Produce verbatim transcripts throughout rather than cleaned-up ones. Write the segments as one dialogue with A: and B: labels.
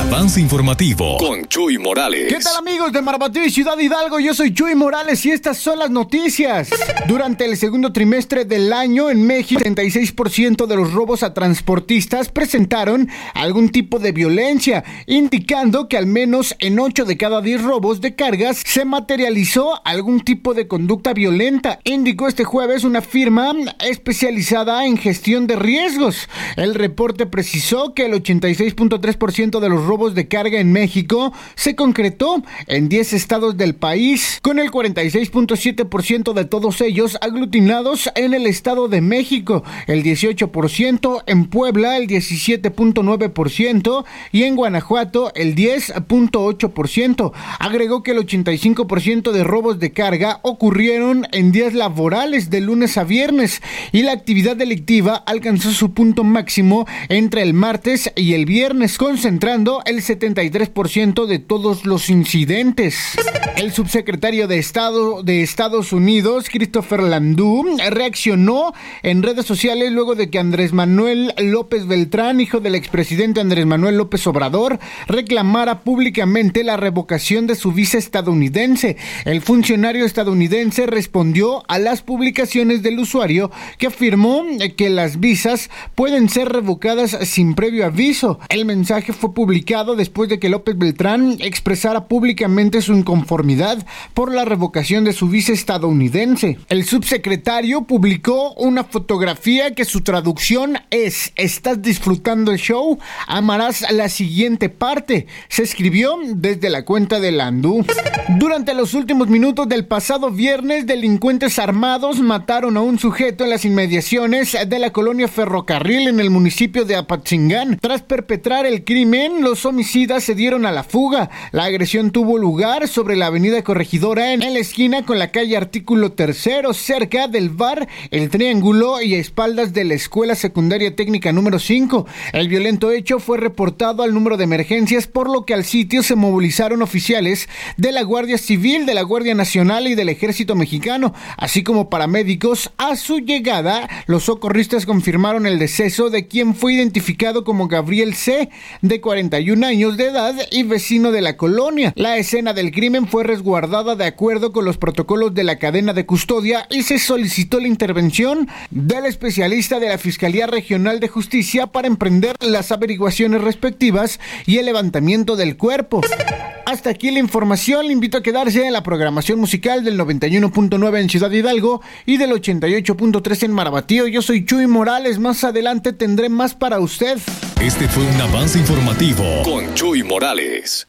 A: avance informativo con Chuy Morales.
B: ¿Qué tal, amigos de Marabatío y Ciudad Hidalgo? Yo soy Chuy Morales y estas son las noticias. Durante el segundo trimestre del año en México, setenta y seis por ciento de los robos a transportistas presentaron algún tipo de violencia, indicando que al menos en ocho de cada diez robos de cargas se materializó algún tipo de conducta violenta, indicó este jueves una firma especializada en gestión de riesgos. El reporte precisó que el ochenta y seis punto tres por ciento de los robos de carga en México se concretó en diez estados del país, con el cuarenta y seis punto siete por ciento de todos ellos aglutinados en el Estado de México, el dieciocho por ciento en Puebla, el diecisiete punto nueve por ciento y en Guanajuato el diez punto ocho por ciento. Agregó que el ochenta y cinco por ciento de robos de carga ocurrieron en días laborales de lunes a viernes y la actividad delictiva alcanzó su punto máximo entre el martes y el viernes, concentrando el setenta y tres por ciento de todos los incidentes. El subsecretario de Estado de Estados Unidos, Christopher Landau, reaccionó en redes sociales luego de que Andrés Manuel López Beltrán, hijo del expresidente Andrés Manuel López Obrador, reclamara públicamente la revocación de su visa estadounidense. El funcionario estadounidense respondió a las publicaciones del usuario, que afirmó que las visas pueden ser revocadas sin previo aviso. El mensaje fue publicado después de que López Beltrán expresara públicamente su inconformidad por la revocación de su visa estadounidense. El subsecretario publicó una fotografía que su traducción es: ¿estás disfrutando el show? Amarás la siguiente parte. Se escribió desde la cuenta de Landau. Durante los últimos minutos del pasado viernes, delincuentes armados mataron a un sujeto en las inmediaciones de la colonia Ferrocarril en el municipio de Apatzingán. Tras perpetrar el crimen, los homicidas se dieron a la fuga. La agresión tuvo lugar sobre la avenida Corregidora, en la esquina con la calle Artículo Tercero, cerca del bar El Triángulo y a espaldas de la Escuela Secundaria Técnica número cinco. El violento hecho fue reportado al número de emergencias, por lo que al sitio se movilizaron oficiales de la Guardia Civil, de la Guardia Nacional y del Ejército Mexicano, así como paramédicos. A su llegada, los socorristas confirmaron el deceso de quien fue identificado como Gabriel C., de cuarenta y un años de edad y vecino de la colonia. La escena del crimen fue resguardada de acuerdo con los protocolos de la cadena de custodia y se solicitó la intervención del especialista de la Fiscalía Regional de Justicia para emprender las averiguaciones respectivas y el levantamiento del cuerpo. Hasta aquí la información. Le invito a quedarse en la programación musical del noventa y uno punto nueve en Ciudad Hidalgo y del ochenta y ocho punto tres en Marabatío. Yo soy Chuy Morales. Más adelante tendré más para usted.
A: Este fue un avance informativo con Chuy Morales.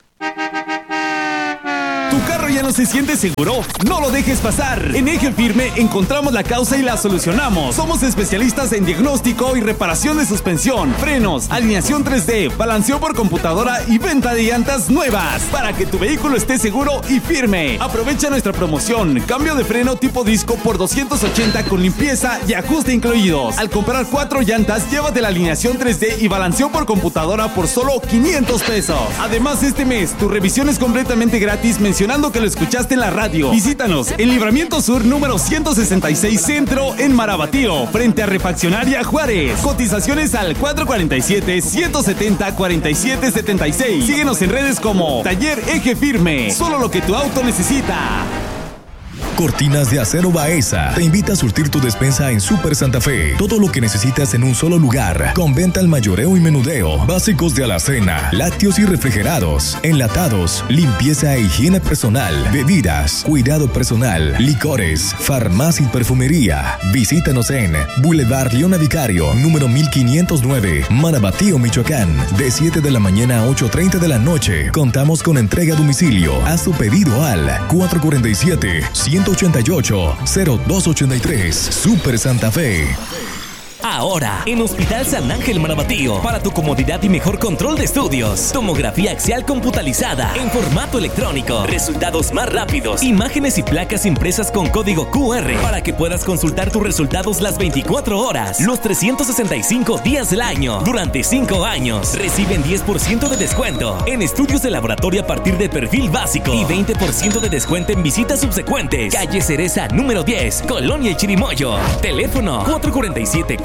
C: ¿Tu carro ya no se siente seguro? No lo dejes pasar. En Eje Firme encontramos la causa y la solucionamos. Somos especialistas en diagnóstico y reparación de suspensión, frenos, alineación tres D, balanceo por computadora y venta de llantas nuevas para que tu vehículo esté seguro y firme. Aprovecha nuestra promoción: cambio de freno tipo disco por doscientos ochenta con limpieza y ajuste incluidos. Al comprar cuatro llantas, llévate la alineación tres D y balanceo por computadora por solo quinientos pesos. Además, este mes tu revisión es completamente gratis mencionando que lo escuchaste en la radio. Visítanos en Libramiento Sur número ciento sesenta y seis Centro en Marabatío, frente a Refaccionaria Juárez. Cotizaciones al cuatro cuatro siete, uno siete cero, cuatro siete siete seis. Síguenos en redes como Taller Eje Firme. Solo lo que tu auto necesita.
A: Cortinas de Acero Baeza te invita a surtir tu despensa en Super Santa Fe. Todo lo que necesitas en un solo lugar, con venta al mayoreo y menudeo, básicos de alacena, lácteos y refrigerados, enlatados, limpieza e higiene personal, bebidas, cuidado personal, licores, farmacia y perfumería. Visítanos en Boulevard Leona Vicario, número mil quinientos nueve, Marabatío, Michoacán, de siete de la mañana a ocho treinta de la noche. Contamos con entrega a domicilio. Haz tu pedido al cuatro cuatro siete, uno ocho ocho, cero dos ocho tres. Super Santa Fe.
D: Ahora, en Hospital San Ángel Marabatío, para tu comodidad y mejor control de estudios. Tomografía axial computalizada en formato electrónico. Resultados más rápidos. Imágenes y placas impresas con código Q R para que puedas consultar tus resultados las veinticuatro horas, los trescientos sesenta y cinco días del año. Durante cinco años, reciben diez por ciento de descuento en estudios de laboratorio a partir de perfil básico y veinte por ciento de descuento en visitas subsecuentes. Calle Cereza número diez, Colonia Chirimoyo. Teléfono cuatro cuatro siete,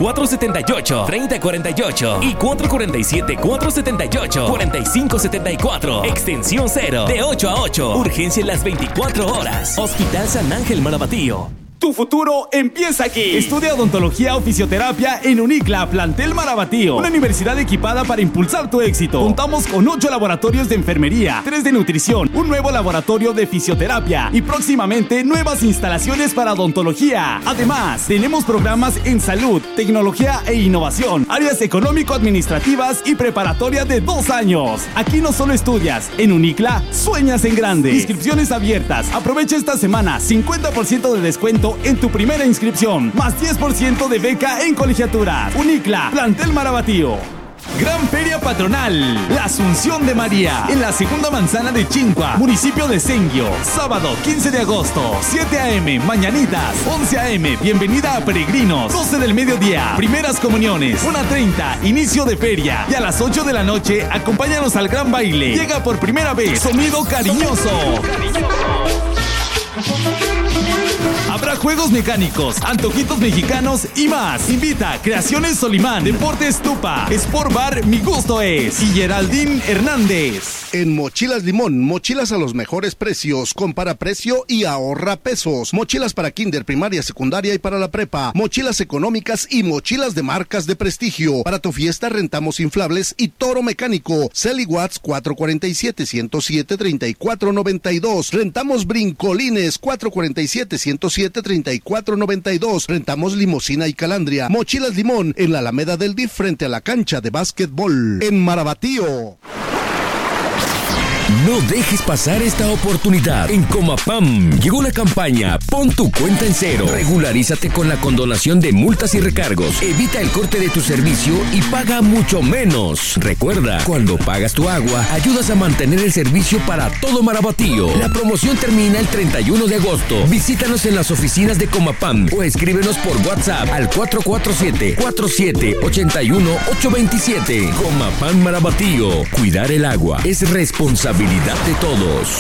D: cuatro siete ocho, tres cero cuatro ocho y cuatro cuatro siete, cuatro siete ocho, cuatro cinco siete cuatro. Extensión cero, de ocho a ocho. Urgencia en las veinticuatro horas. Hospital San Ángel Marabatío.
C: Tu futuro empieza aquí. Estudia odontología o fisioterapia en UNICLA, plantel Marabatío. Una universidad equipada para impulsar tu éxito. Contamos con ocho laboratorios de enfermería, tres de nutrición, un nuevo laboratorio de fisioterapia y próximamente nuevas instalaciones para odontología. Además, tenemos programas en salud, tecnología e innovación, áreas económico-administrativas y preparatoria de dos años. Aquí no solo estudias, en UNICLA sueñas en grande. Inscripciones abiertas. Aprovecha esta semana, cincuenta por ciento de descuento en tu primera inscripción, más diez por ciento de beca en colegiaturas. UNICLA, plantel Marabatío. Gran Feria Patronal, la Asunción de María, en la segunda manzana de Chincua, municipio de Senguio. Sábado quince de agosto, siete a.m., mañanitas, once a.m., bienvenida a peregrinos, doce del mediodía, primeras comuniones, una treinta, inicio de feria. Y a las ocho de la noche, acompáñanos al gran baile. Llega por primera vez Sonido Cariñoso. Habrá juegos mecánicos, antojitos mexicanos y más. Invita Creaciones Solimán, Deportes Tupa, Sport Bar Mi Gusto Es y Geraldine Hernández.
E: En Mochilas Limón, mochilas a los mejores precios. Compara precio y ahorra pesos. Mochilas para kinder, primaria, secundaria y para la prepa. Mochilas económicas y mochilas de marcas de prestigio. Para tu fiesta rentamos inflables y toro mecánico. Celi Watts cuatro cuatro siete, uno cero siete, tres cuatro nueve dos. Rentamos brincolines cuatro cuatro siete, uno cero siete, tres cuatro nueve dos. Rentamos limusina y calandria. Mochilas Limón en la Alameda del D I F frente a la cancha de básquetbol. En Marabatío.
F: No dejes pasar esta oportunidad. En Comapam llegó la campaña Pon tu cuenta en cero. Regularízate con la condonación de multas y recargos. Evita el corte de tu servicio y paga mucho menos. Recuerda, cuando pagas tu agua, ayudas a mantener el servicio para todo Marabatío. La promoción termina el treinta y uno de agosto. Visítanos en las oficinas de Comapam o escríbenos por WhatsApp al cuatro cuatro siete, cuatro siete ocho uno, ocho dos siete. Comapam Marabatío. Cuidar el agua es responsabilidad de todos.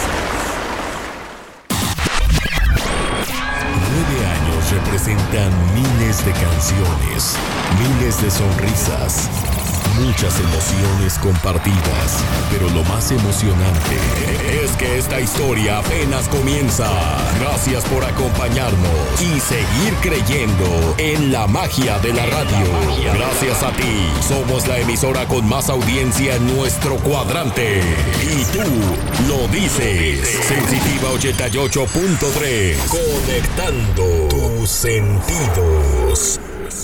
A: Nueve años representan miles de canciones, miles de sonrisas, muchas emociones compartidas, pero lo más emocionante es que esta historia apenas comienza. Gracias por acompañarnos y seguir creyendo en la magia de la radio. Gracias a ti, somos la emisora con más audiencia en nuestro cuadrante. Y tú lo dices. Sensitiva ochenta y ocho punto tres, conectando tus sentidos.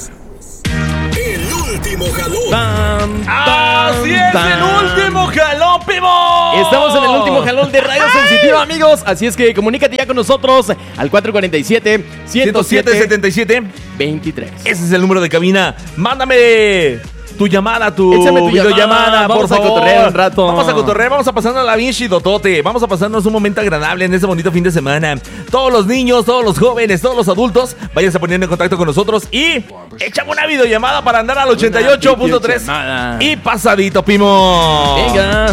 A: El último jalón.
G: Tan, tan, Así es, tan. El último jalón, Pimo.
H: Estamos en el último jalón de Radio ¡Ay! Sensitiva, amigos. Así es que comunícate ya con nosotros al cuatro cuatro siete, uno cero siete,
G: setenta y siete,
H: veintitrés.
G: Ese es el número de cabina. Mándame tu llamada, tu,
H: tu
G: videollamada,
H: llamada,
G: por
H: vamos
G: favor.
H: a cotorrear un rato.
G: Vamos a cotorrear, vamos a pasarnos la bien chidotote. Vamos a pasarnos un momento agradable en este bonito fin de semana. Todos los niños, todos los jóvenes, todos los adultos, váyanse poniendo en contacto con nosotros y échame una videollamada para andar al ochenta y ocho punto tres y pasadito, Pimo.
H: Venga.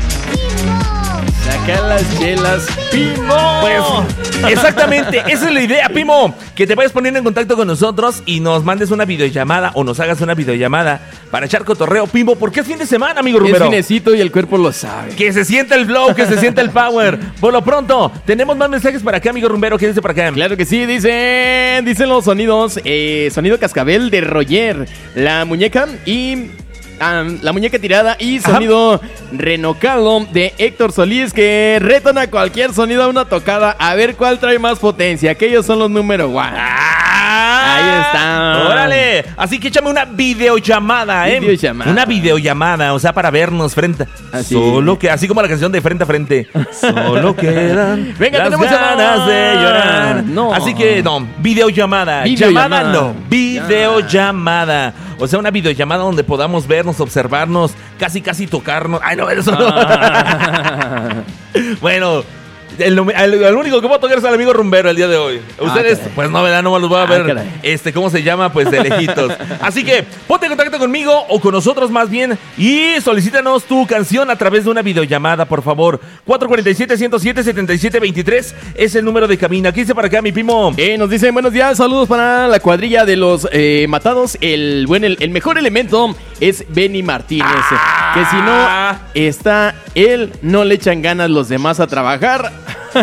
H: Saca las chelas, Pimo.
G: Pues exactamente, esa es la idea, Pimo. Que te vayas poniendo en contacto con nosotros y nos mandes una videollamada o nos hagas una videollamada para echar cotorreo, Pimo, porque es fin de semana, amigo Rumero.
H: Es finecito y el cuerpo lo sabe.
G: Que se sienta el flow, que se sienta el power. Por lo pronto, tenemos más mensajes para acá, amigo Rumbero. ¿Qué dice para acá?
H: Claro que sí, dicen, dicen los sonidos. Eh, sonido cascabel de Roger, la muñeca y... Um, la muñeca tirada y sonido Ajá. renocado de Héctor Solís, que retan a cualquier sonido a una tocada a ver cuál trae más potencia. Aquellos son los número uno.
G: Ah,
H: ahí está.
G: Órale. Así que échame una videollamada, ¿eh?
H: Videollamada.
G: Una videollamada, o sea, para vernos frente.
H: Así.
G: Solo que, así como la canción de Frente a Frente. Solo quedan
H: Venga,
G: las
H: tenemos
G: ganas de llorar.
H: No.
G: Así que, no, videollamada.
H: videollamada.
G: Llamada no, videollamada. O sea, una videollamada donde podamos vernos, observarnos, casi, casi tocarnos. Ay, no, eso no. Ah. Bueno, El, el, el único que voy a tocar es al amigo rumbero el día de hoy. Ustedes,
H: ah,
G: pues no, ¿verdad? No me los voy a
H: ah,
G: ver,
H: caray.
G: este, ¿cómo se llama? Pues de lejitos. Así que ponte en contacto conmigo o con nosotros más bien y solicítanos tu canción a través de una videollamada, por favor. cuatro cuatro siete, uno cero siete, siete siete dos tres es el número de cabina. ¿Qué dice para acá, mi primo?
H: Eh, nos dicen buenos días, saludos para la cuadrilla de los eh, matados. El buen, el, el mejor elemento es Benny Martínez.
G: Ah.
H: Que si no está él, no le echan ganas los demás a trabajar.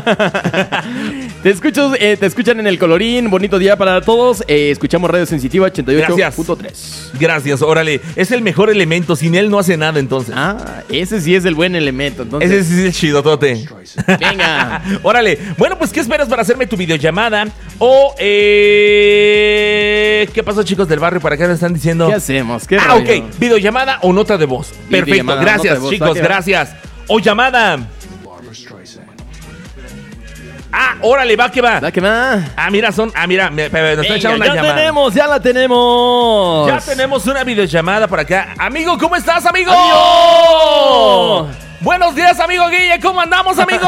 H: Te escucho, eh, te escuchan en el Colorín. Bonito día para todos. Eh, escuchamos Radio Sensitiva ochenta y ocho punto tres.
G: Gracias, órale. Es el mejor elemento. Sin él no hace nada, entonces.
H: Ah, ese sí es el buen elemento. Entonces.
G: Ese sí es el chidotote.
H: Venga.
G: Órale. Bueno, pues, ¿qué esperas para hacerme tu videollamada? O, eh... ¿qué pasó, chicos del barrio? ¿Para qué me están diciendo?
H: ¿Qué hacemos? ¿Qué
G: ah,
H: rollo?
G: ok. Videollamada o nota de voz. Perfecto. Gracias, voz, chicos. Gracias. O llamada. Ah, órale, va que va.
H: Va que va.
G: Ah, mira, son. Ah, mira, me, me, nos está echando una
H: ya
G: llamada.
H: tenemos, ya la tenemos.
G: Ya tenemos una videollamada por acá. Amigo, ¿cómo estás, amigo?
H: ¡Amigo!
G: Buenos días, amigo Guille. ¿Cómo andamos, amigo?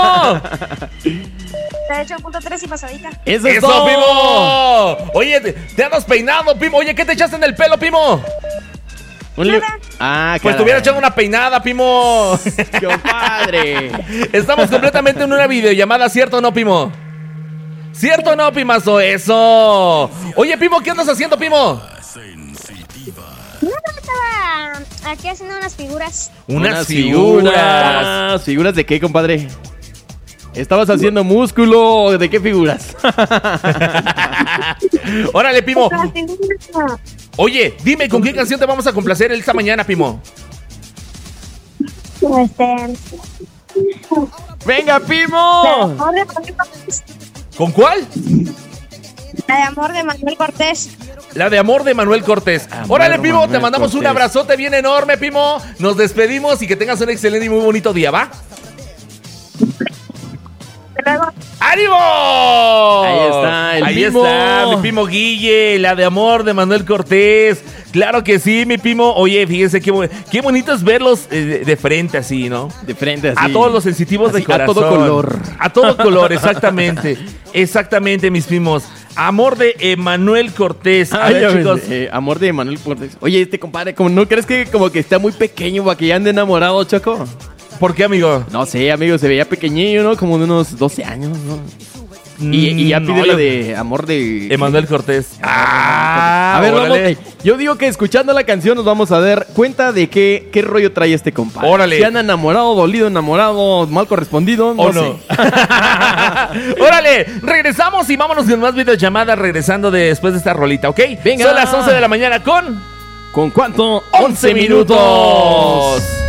I: ocho punto tres y pasadita.
H: Eso es
G: ¡Eso,
H: todo.
G: Pimo! Oye, te, te andas peinando, Pimo. Oye, ¿qué te echaste en el pelo, Pimo?
H: Un li- ah,
G: Pues te hubiera echado una peinada, Pimo.
H: ¡Compadre!
G: Estamos completamente en una videollamada, ¿cierto o no, Pimo? ¿Cierto o no, Pimazo? ¡Eso! Oye, Pimo, ¿qué andas haciendo, Pimo?
I: No, estaba aquí haciendo unas figuras.
G: Unas figuras.
H: figuras. ¿Figuras de qué, compadre? ¿Estabas haciendo músculo? ¿De qué figuras?
G: Órale, Pimo.
I: Las figuras.
G: Oye, dime, ¿con qué canción te vamos a complacer esta mañana, Pimo?
I: Este.
H: ¡Venga,
I: De
H: Pimo!
I: amor de Manuel Cortés.
G: ¿Con cuál?
I: La de amor de Manuel Cortés.
G: La de amor de Manuel Cortés.
H: Amor,
G: Órale, Pimo,
H: Manuel
G: te mandamos
H: Cortés.
G: un abrazote bien enorme, Pimo. Nos despedimos y que tengas un excelente y muy bonito día, ¿va?
I: Luego,
G: ¡Ánimo!
H: Ahí está, el
G: Ahí
H: Pimo.
G: está, mi Pimo Guille, la de amor de Manuel Cortés. Claro que sí, mi Pimo. Oye, fíjense qué, qué bonito es verlos eh, de, de frente así, ¿no?
H: De frente así.
G: A todos los sensitivos
H: Así,
G: de corazón.
H: a todo color.
G: A todo color, exactamente. Exactamente, mis primos. Amor de Emanuel Cortés. A
H: Ay,
G: ver,
H: ya ves,
G: chicos.
H: eh, amor de Manuel Cortés. Oye, este compadre, como ¿no crees que como que está muy pequeño para que ya ande enamorado, Choco?
G: ¿Por qué, amigo?
H: No sé, amigo, se veía pequeñillo, ¿no? Como de unos doce años, ¿no? Y, y ya
G: Mm,
H: pide
G: no,
H: la
G: yo-
H: de amor de...
G: Emanuel Cortés. Ah,
H: A ver, vamos.
G: órale.
H: Yo digo que escuchando la canción nos vamos a dar cuenta de qué, qué rollo trae este compadre.
G: Órale.
H: Si anda enamorado, dolido, enamorado, mal correspondido, no
G: ¿O no?
H: sé.
G: Órale, regresamos y vámonos con más videollamadas regresando de- después de esta rolita, ¿ok?
H: Venga.
G: Son las once de la mañana con
H: ¿Con cuánto?
G: once minutos.